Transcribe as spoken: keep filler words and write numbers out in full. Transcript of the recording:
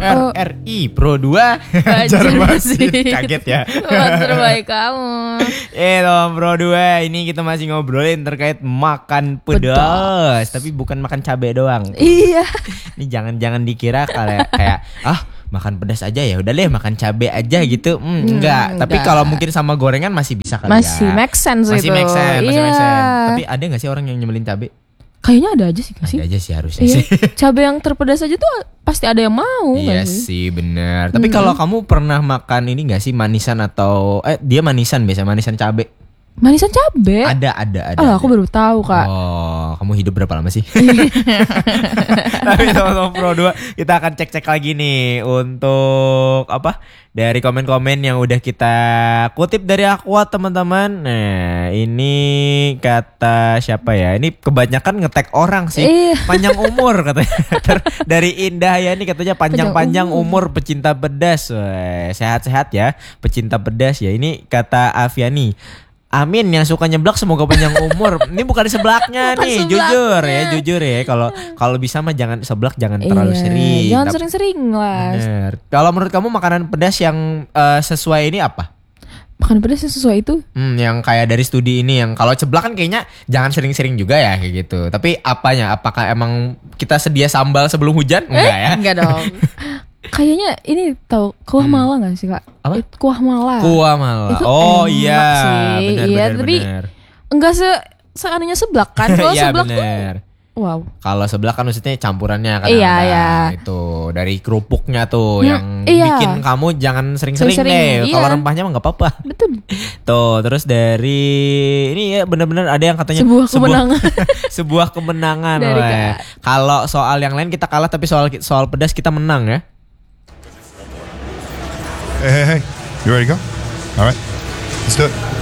R Oh. R I Pro dua Banjar Masin. Kaget ya. Teman terbaik kamu. Eh teman Pro dua, ini kita masih ngobrolin terkait makan pedas, Pedas. tapi bukan makan cabai doang. Iya. Ini jangan-jangan dikira kayak kayak ah makan pedas aja ya udah deh makan cabai aja gitu. Hmm, Hmm, enggak, tapi enggak. kalau mungkin sama gorengan masih bisa kali Masih ya. make sense Masih itu. make sense, masih Iya. make sense. Tapi ada enggak sih orang yang nyebelin cabai? Kayaknya ada aja sih, gak sih? Ada aja sih harusnya Iya. sih. Cabai yang terpedas aja tuh pasti ada yang mau. Iya gak sih? sih bener. Tapi kalau kamu pernah makan ini gak sih manisan atau eh dia manisan biasa manisan cabe? Manisan cabai. Ada ada ada. Alah, ada. aku baru tahu kak. Oh, kamu hidup berapa lama sih? Tapi teman-teman Pro dua kita akan cek-cek lagi nih untuk apa? Dari komen-komen yang udah kita kutip dari Aqua teman-teman. Nah, ini kata siapa ya? Ini kebanyakan ngetek orang sih. Iya. Panjang umur katanya. Ter- dari Indah ya ini katanya panjang-panjang Panjang umur pecinta pedas. Wah, sehat-sehat ya, pecinta pedas ya. Ini kata Aviani. Amin yang suka nyeblak semoga panjang umur. Ini bukan seblaknya Bukan nih, seblaknya. jujur ya, jujur ya. Kalau kalau bisa mah jangan seblak, jangan terlalu Iya, sering. Jangan Tapi- sering-sering lah. Bener. Kalau menurut kamu makanan pedas yang eh, sesuai ini apa? Makan pedas yang sesuai itu. Hmm, yang kayak dari studi ini yang kalau ceblak kan kayaknya jangan sering-sering juga ya kayak gitu. Tapi apanya? Apakah emang kita sedia sambal sebelum hujan? Enggak ya? Enggak dong. Kayaknya ini tahu kuah mala nggak sih kak? Apa? It- Kuah mala. Kuah malah. Itu Oh enak iya, sih. benar Iya, benar tapi benar. Enggak se seanunya seblak kan? Kalau Iya seblak tuh, benar. wow. Kalau sebelah kan maksudnya campurannya kan Iya, ada. iya. Itu dari kerupuknya tuh Hmm, yang iya. bikin kamu jangan sering-sering Sering-sering, deh. iya. Kalau rempahnya mah nggak apa-apa. Betul. Tuh, terus dari ini ya benar-benar ada yang katanya Sebuah kemenangan. sebuah kemenangan. Dari weh. Kak. Kalau soal yang lain kita kalah tapi soal soal pedas kita menang ya. Hey, hey, hey. You ready to go? All right. Let's do it.